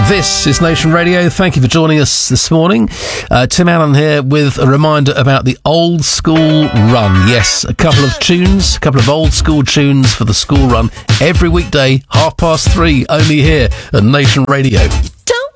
This is Nation Radio. Thank you for joining us this morning. Tim Allen here with a reminder about the Old School Run. Yes, a couple of old school tunes for the school run every weekday, 3:30, only here at Nation Radio. Don't